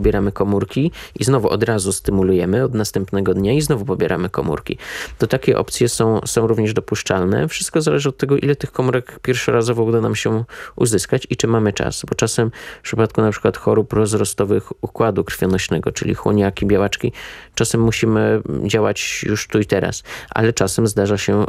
pobieramy komórki i znowu od razu stymulujemy od następnego dnia i znowu pobieramy komórki. To takie opcje są również dopuszczalne. Wszystko zależy od tego, ile tych komórek pierwszorazowo uda nam się uzyskać i czy mamy czas. Bo czasem w przypadku na przykład chorób rozrostowych układu krwionośnego, czyli chłoniaki, białaczki, czasem musimy działać już tu i teraz, ale czasem zdarza się